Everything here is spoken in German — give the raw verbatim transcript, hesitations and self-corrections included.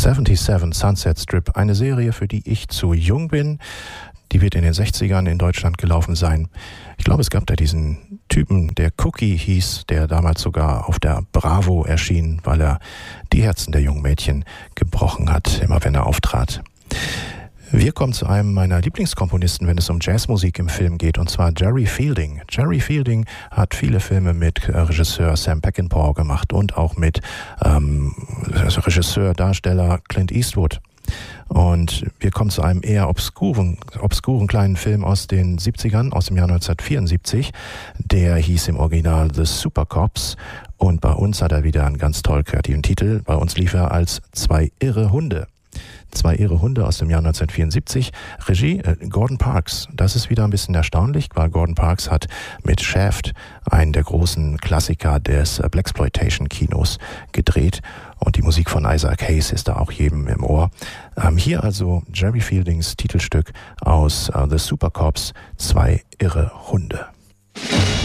siebenundsiebzig Sunset Strip, eine Serie, für die ich zu jung bin. Die wird in den sechzigern in Deutschland gelaufen sein. Ich glaube, es gab da diesen Typen, der Cookie hieß, der damals sogar auf der Bravo erschien, weil er die Herzen der jungen Mädchen gebrochen hat, immer wenn er auftrat. Wir kommen zu einem meiner Lieblingskomponisten, wenn es um Jazzmusik im Film geht, und zwar Jerry Fielding. Jerry Fielding hat viele Filme mit Regisseur Sam Peckinpah gemacht und auch mit ähm, Regisseur, Darsteller Clint Eastwood. Und wir kommen zu einem eher obskuren, obskuren kleinen Film aus den siebzigern, aus dem Jahr neunzehnhundertvierundsiebzig. Der hieß im Original The Super Cops und bei uns hat er wieder einen ganz toll kreativen Titel. Bei uns lief er als Zwei irre Hunde. Zwei irre Hunde aus dem Jahr neunzehnhundertvierundsiebzig. Regie äh, Gordon Parks. Das ist wieder ein bisschen erstaunlich, weil Gordon Parks hat mit Shaft einen der großen Klassiker des äh, Blaxploitation-Kinos gedreht. Und die Musik von Isaac Hayes ist da auch jedem im Ohr. Ähm, hier also Jerry Fieldings Titelstück aus äh, The Super Cops, Zwei irre Hunde.